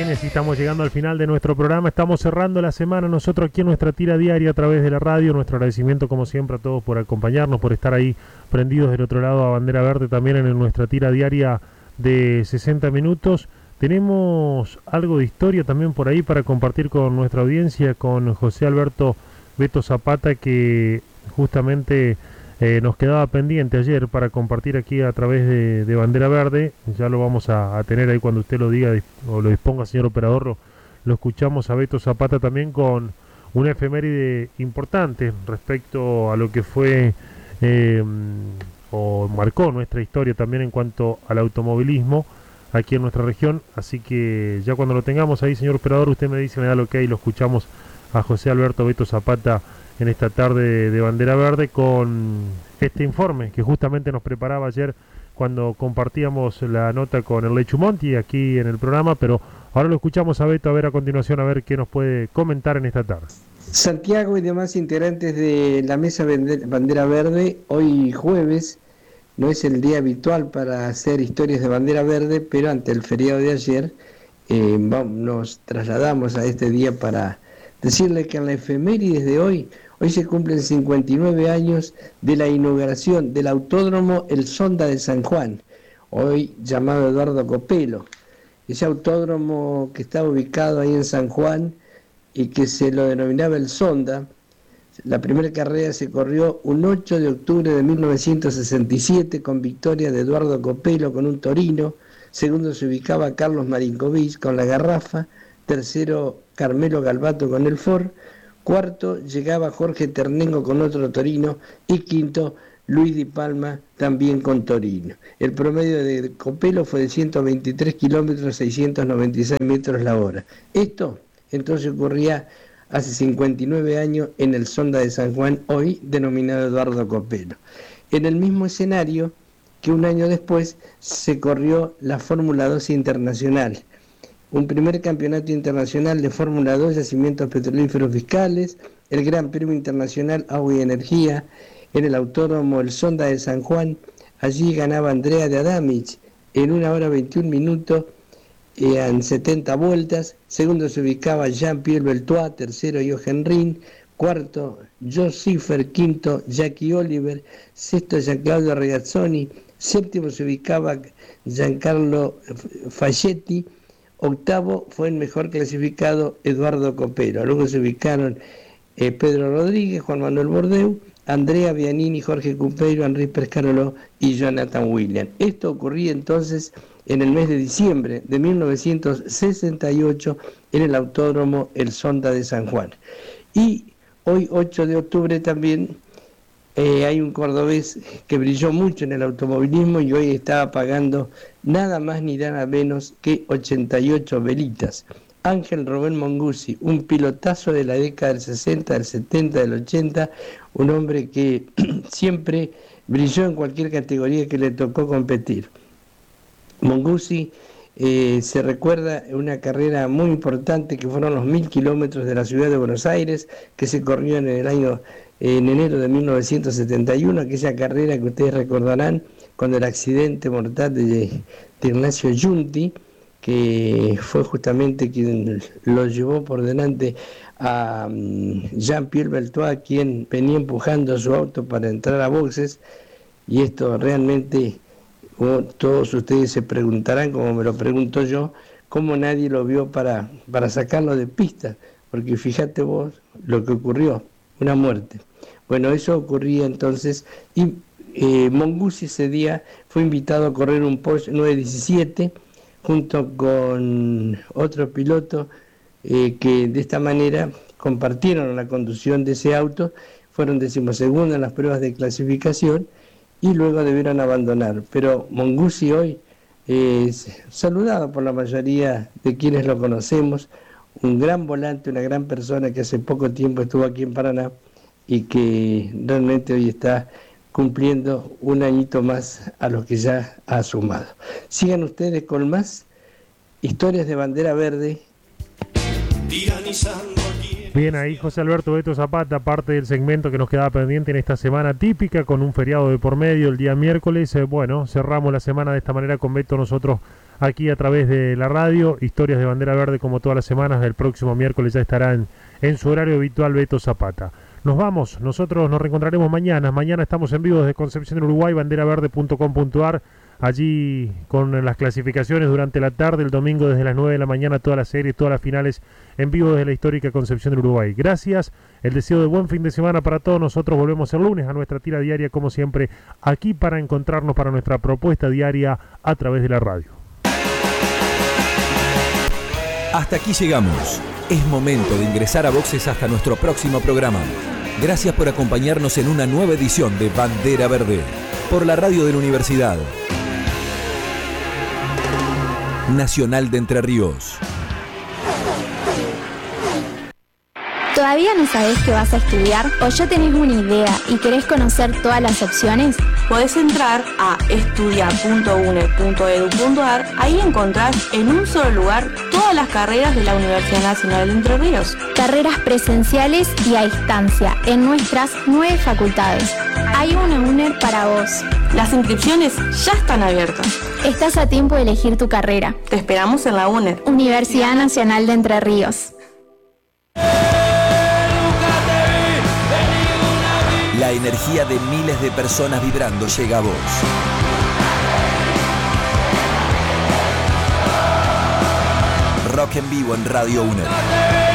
Bien, así estamos llegando al final de nuestro programa. Estamos cerrando la semana nosotros aquí en nuestra tira diaria a través de la radio. Nuestro agradecimiento como siempre a todos por acompañarnos, por estar ahí prendidos del otro lado a Bandera Verde también en nuestra tira diaria de 60 minutos. Tenemos algo de historia también por ahí para compartir con nuestra audiencia, con José Alberto Beto Zapata, que justamente nos quedaba pendiente ayer para compartir aquí a través de Bandera Verde. Ya lo vamos a tener ahí cuando usted lo diga o lo disponga, señor operador. Lo escuchamos a Beto Zapata también con una efeméride importante respecto a lo que fue o marcó nuestra historia también en cuanto al automovilismo aquí en nuestra región. Así que ya cuando lo tengamos ahí, señor operador, usted me dice, me da lo que hay, lo escuchamos a José Alberto Beto Zapata en esta tarde de Bandera Verde con este informe que justamente nos preparaba ayer cuando compartíamos la nota con el Lechu Monti aquí en el programa, pero ahora lo escuchamos a Beto a ver a continuación a ver qué nos puede comentar en esta tarde. Santiago y demás integrantes de la mesa Bandera Verde, hoy jueves no es el día habitual para hacer historias de Bandera Verde, pero ante el feriado de ayer nos trasladamos a este día para decirle que en la efemérides de hoy se cumplen 59 años de la inauguración del autódromo El Sonda de San Juan, hoy llamado Eduardo Copelo. Ese autódromo que está ubicado ahí en San Juan y que se lo denominaba El Sonda. La primera carrera se corrió un 8 de octubre de 1967 con victoria de Eduardo Copelo con un Torino. Segundo se ubicaba Carlos Marinkovic con la Garrafa. Tercero Carmelo Galbato con el Ford. Cuarto llegaba Jorge Ternengo con otro Torino. Y quinto Luis Di Palma también con Torino. El promedio de Copelo fue de 123 kilómetros, 696 metros la hora. Esto entonces ocurría hace 59 años en el Sonda de San Juan, hoy denominado Eduardo Copelo. En el mismo escenario que un año después se corrió la Fórmula 2 Internacional, un primer campeonato internacional de Fórmula 2, yacimientos petrolíferos fiscales, el Gran Premio Internacional Agua y Energía, en el Autódromo El Sonda de San Juan. Allí ganaba Andrea de Adamich en 1 hora 21 minutos, en 70 vueltas. Segundo se ubicaba Jean-Pierre Beltois, tercero Jochen Rindt, cuarto Joe Schiffer, quinto Jackie Oliver, sexto Giancarlo Regazzoni, séptimo se ubicaba Giancarlo Fagetti, octavo fue el mejor clasificado Eduardo Copelo. Luego se ubicaron Pedro Rodríguez, Juan Manuel Bordeu, Andrea Bianini, Jorge Cupeiro, Henri Pescarolo y Jonathan Williams. Esto ocurría entonces en el mes de diciembre de 1968 en el Autódromo El Sonda de San Juan. Y hoy, 8 de octubre, también hay un cordobés que brilló mucho en el automovilismo y hoy está apagando nada más ni nada menos que 88 velitas. Ángel Rubén Monguzzi, un pilotazo de la década del 60, del 70, del 80, un hombre que siempre brilló en cualquier categoría que le tocó competir. Monguzzi se recuerda una carrera muy importante que fueron los 1000 kilómetros de la ciudad de Buenos Aires, que se corrió en enero de 1971, aquella carrera que ustedes recordarán con el accidente mortal de Ignacio Giunti, que fue justamente quien lo llevó por delante a Jean-Pierre Beltois, quien venía empujando su auto para entrar a boxes. Y esto realmente, todos ustedes se preguntarán, como me lo pregunto yo, cómo nadie lo vio para sacarlo de pista, porque fíjate vos lo que ocurrió, una muerte. Bueno, eso ocurría entonces, y Monguzzi ese día fue invitado a correr un Porsche 917 junto con otro piloto que de esta manera compartieron la conducción de ese auto, fueron 12º en las pruebas de clasificación y luego debieron abandonar. Pero Monguzzi hoy es saludado por la mayoría de quienes lo conocemos, un gran volante, una gran persona que hace poco tiempo estuvo aquí en Paraná y que realmente hoy está cumpliendo un añito más a lo que ya ha sumado. Sigan ustedes con más historias de Bandera Verde. Bien, ahí José Alberto Beto Zapata, parte del segmento que nos quedaba pendiente en esta semana típica, con un feriado de por medio el día miércoles. Bueno, cerramos la semana de esta manera con Beto nosotros aquí a través de la radio. Historias de Bandera Verde como todas las semanas. El próximo miércoles ya estará en su horario habitual Beto Zapata. Nos vamos, nosotros nos reencontraremos mañana. Mañana estamos en vivo desde Concepción del Uruguay, banderaverde.com.ar. Allí con las clasificaciones durante la tarde, el domingo desde las 9 de la mañana, todas las series, todas las finales en vivo desde la histórica Concepción del Uruguay. Gracias, el deseo de buen fin de semana para todos. Nosotros volvemos el lunes a nuestra tira diaria, como siempre, aquí para encontrarnos para nuestra propuesta diaria a través de la radio. Hasta aquí llegamos. Es momento de ingresar a boxes hasta nuestro próximo programa. Gracias por acompañarnos en una nueva edición de Bandera Verde, por la radio de la Universidad Nacional de Entre Ríos. ¿Todavía no sabés qué vas a estudiar o ya tenés una idea y querés conocer todas las opciones? Podés entrar a estudia.une.edu.ar. Ahí encontrás en un solo lugar todas las carreras de la Universidad Nacional de Entre Ríos. Carreras presenciales y a distancia en nuestras 9 facultades. Hay una UNER para vos. Las inscripciones ya están abiertas. Estás a tiempo de elegir tu carrera. Te esperamos en la UNER. Universidad Nacional de Entre Ríos. La energía de miles de personas vibrando llega a vos. Rock en vivo en Radio UNER.